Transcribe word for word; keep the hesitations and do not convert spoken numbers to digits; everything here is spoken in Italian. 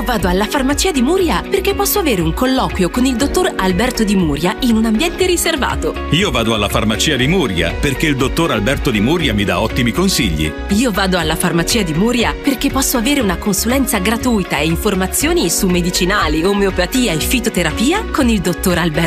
Io vado alla farmacia di Muria perché posso avere un colloquio con il dottor Alberto Di Muria in un ambiente riservato. Io vado alla farmacia di Muria perché il dottor Alberto Di Muria mi dà ottimi consigli. Io vado alla farmacia di Muria perché posso avere una consulenza gratuita e informazioni su medicinali, omeopatia e fitoterapia con il dottor Alberto